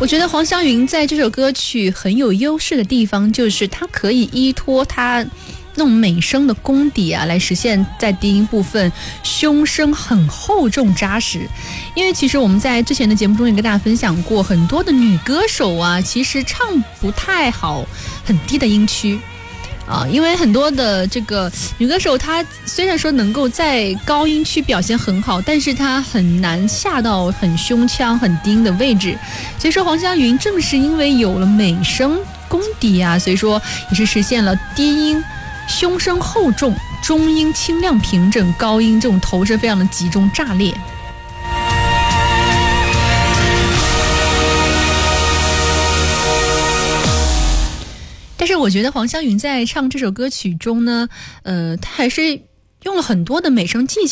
我觉得黄湘云在这首歌曲很有优势的地方，就是她可以依托她那种美声的功底啊，来实现在低音部分胸声很厚重扎实。因为其实我们在之前的节目中也跟大家分享过，很多的女歌手啊，其实唱不太好很低的音区因为很多的这个女歌手她虽然说能够在高音区表现很好，但是她很难下到很胸腔很低音的位置。所以说黄湘云正是因为有了美声功底啊，所以说也是实现了低音胸声厚重，中音清亮平整，高音这种投射非常的集中炸裂。但是我觉得黄湘云在唱这首歌曲中呢，她还是用了很多的美声技巧。